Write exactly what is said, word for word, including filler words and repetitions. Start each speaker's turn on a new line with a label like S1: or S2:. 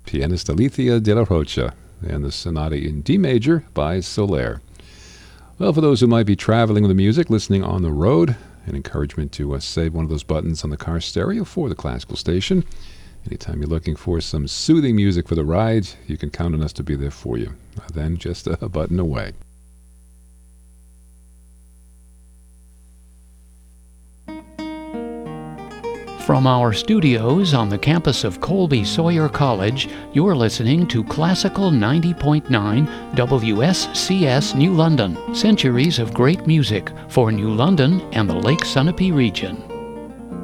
S1: pianist Alethea de la Rocha, and the Sonata in D major by Soler. Well, for those who might be traveling with the music, listening on the road, an encouragement to uh, save one of those buttons on the car stereo for the classical station. Anytime you're looking for some soothing music for the ride, you can count on us to be there for you. Then just a button away.
S2: From our studios on the campus of Colby Sawyer College, you're listening to Classical ninety point nine W S C S New London. Centuries of great music for New London and the Lake Sunapee region.